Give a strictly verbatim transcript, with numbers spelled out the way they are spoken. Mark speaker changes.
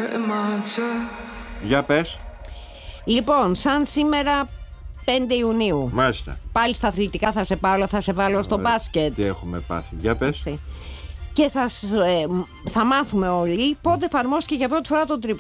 Speaker 1: Για πες.
Speaker 2: Λοιπόν, σαν σήμερα πέντε Ιουνίου.
Speaker 1: Μάλιστα.
Speaker 2: Πάλι στα αθλητικά θα σε πάρω, θα σε βάλω στο μπάσκετ.
Speaker 1: Τι έχουμε πάθει. Για πες.
Speaker 2: Έτσι. Και θα, σ- ε, θα μάθουμε όλοι πότε εφαρμόστηκε για πρώτη φορά το τρίποντο.